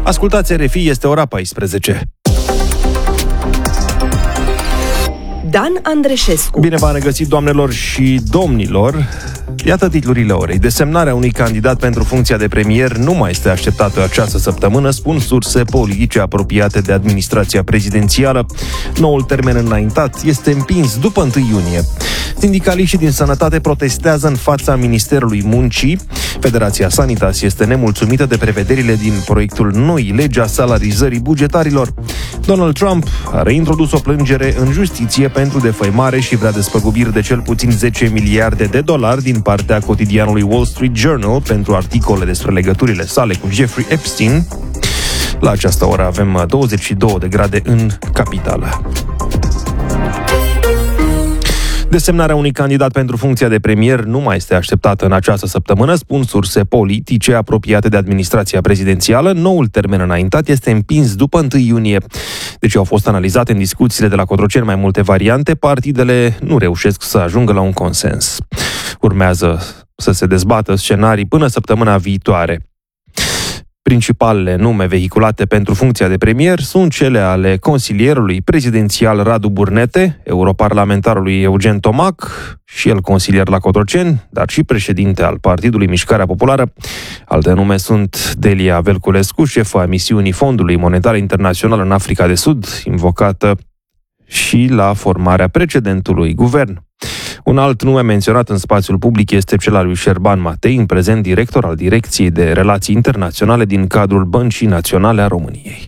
Ascultați RFI, este ora 14. Dan Andreșescu. Bine v-am regăsit, doamnelor și domnilor. Iată titlurile orei. Desemnarea unui candidat pentru funcția de premier nu mai este așteptată această săptămână, spun surse politice apropiate de administrația prezidențială. Noul termen înaintat este împins după 1 iunie. Sindicaliștii din sănătate protestează în fața Ministerului Muncii. Federația Sanitas este nemulțumită de prevederile din proiectul noii legi a salarizării bugetarilor. Donald Trump a reintrodus o plângere în justiție pentru defăimare și vrea despăgubiri de cel puțin 10 miliarde de dolari din partea cotidianului Wall Street Journal pentru articole despre legăturile sale cu Jeffrey Epstein. La această oră avem 22 de grade în capitală. Desemnarea unui candidat pentru funcția de premier nu mai este așteptată în această săptămână, spun surse politice apropiate de administrația prezidențială. Noul termen înaintat este împins după 1 iunie. Deci au fost analizate în discuțiile de la Cotroceni mai multe variante, partidele nu reușesc să ajungă la un consens. Urmează să se dezbată scenarii până săptămâna viitoare. Principalele nume vehiculate pentru funcția de premier sunt cele ale consilierului prezidențial Radu Burnete, europarlamentarului Eugen Tomac, și el consilier la Cotroceni, dar și președinte al Partidului Mișcarea Populară. Alte nume sunt Delia Velculescu, șefa misiunii Fondului Monetar Internațional în Africa de Sud, invocată și la formarea precedentului guvern. Un alt nume menționat în spațiul public este cel al lui Șerban Matei, în prezent director al Direcției de Relații Internaționale din cadrul Băncii Naționale a României.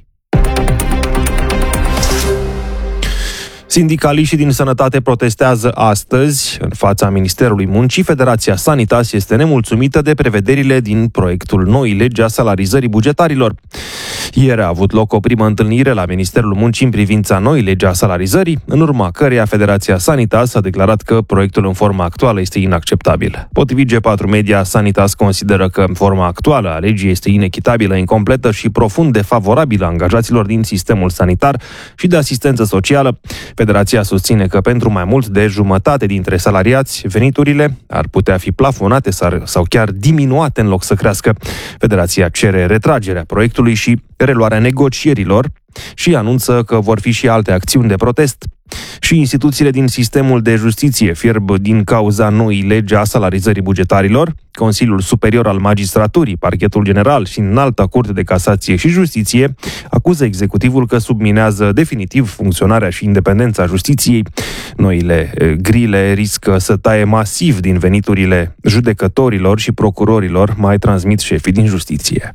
Sindicaliștii din sănătate protestează astăzi în fața Ministerului Muncii. Federația Sanitas este nemulțumită de prevederile din proiectul noii legi a salarizării bugetarilor. Ieri a avut loc o primă întâlnire la Ministerul Muncii în privința noii legi a salarizării, în urma căreia Federația Sanitas a declarat că proiectul în forma actuală este inacceptabil. Potrivit G4 Media, Sanitas consideră că forma actuală a legii este inechitabilă, incompletă și profund defavorabilă angajaților din sistemul sanitar și de asistență socială. Federația susține că pentru mai mult de jumătate dintre salariați, veniturile ar putea fi plafonate sau chiar diminuate în loc să crească. Federația cere retragerea proiectului și reluarea negocierilor și anunță că vor fi și alte acțiuni de protest. Și instituțiile din sistemul de justiție fierb din cauza noii legi a salarizării bugetarilor. Consiliul Superior al Magistraturii, Parchetul General și Înalta Curte de Casație și Justiție acuză executivul că subminează definitiv funcționarea și independența justiției. Noile grile riscă să taie masiv din veniturile judecătorilor și procurorilor, mai transmit șefii din justiție.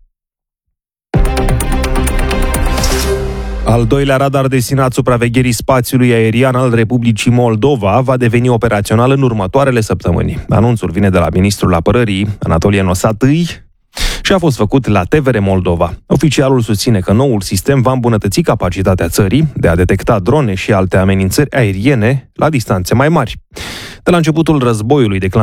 Al doilea radar destinat supravegherii spațiului aerian al Republicii Moldova va deveni operațional în următoarele săptămâni. Anunțul vine de la ministrul apărării, Anatolie Nosatâi, și a fost făcut la TVR Moldova. Oficialul susține că noul sistem va îmbunătăți capacitatea țării de a detecta drone și alte amenințări aeriene la distanțe mai mari. De la începutul războiului